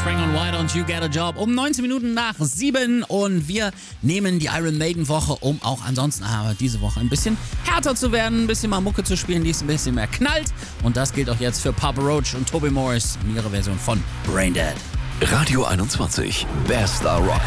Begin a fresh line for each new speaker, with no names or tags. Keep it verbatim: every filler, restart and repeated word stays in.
Offspring und Why Don't You Get a Job um neunzehn Minuten nach sieben und wir nehmen die Iron Maiden Woche, um auch ansonsten aber diese Woche ein bisschen härter zu werden, ein bisschen mal Mucke zu spielen, die es ein bisschen mehr knallt und das gilt auch jetzt für Papa Roach und Toby Morris in ihrer Version von Brain Dead.
Radio einundzwanzig, Bester Rock